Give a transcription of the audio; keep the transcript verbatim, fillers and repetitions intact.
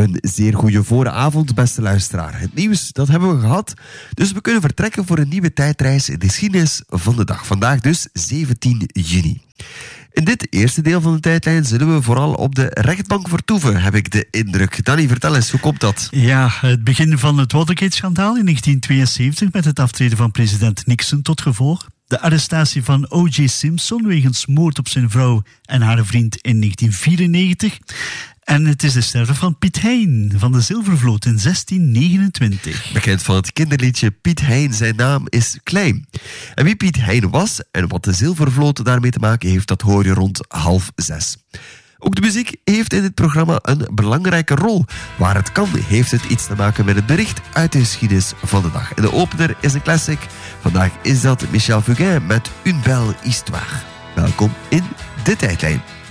Een zeer goede vooravond, beste luisteraar. Het nieuws, dat hebben we gehad. Dus we kunnen vertrekken voor een nieuwe tijdreis in de geschiedenis van de dag. Vandaag dus zeventien juni. In dit eerste deel van de tijdlijn zullen we vooral op de rechtbank vertoeven, heb ik de indruk. Danny, vertel eens, hoe komt dat? Ja, het begin van het Watergate-schandaal in negentien tweeënzeventig met het aftreden van president Nixon tot gevolg. De arrestatie van O J Simpson wegens moord op zijn vrouw en haar vriend in negentien vierennegentig. En het is de sterven van Piet Hein van de Zilvervloot in zestien negenentwintig. Bekend van het kinderliedje Piet Hein, zijn naam is Klein. En wie Piet Hein was en wat de Zilvervloot daarmee te maken heeft, dat hoor je rond half zes. Ook de muziek heeft in dit programma een belangrijke rol. Waar het kan, heeft het iets te maken met het bericht uit de geschiedenis van de dag. En de opener is een classic. Vandaag is dat Michel Fugain met Une belle histoire. Welkom in de tijdlijn.